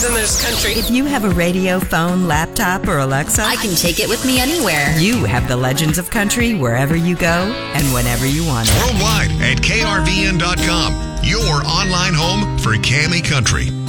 then there's country. If you have a radio, phone, laptop, or Alexa, I can take it with me anywhere. You have the Legends of Country wherever you go and whenever you want it. Worldwide at krvn.com, your online home for Cammy Country.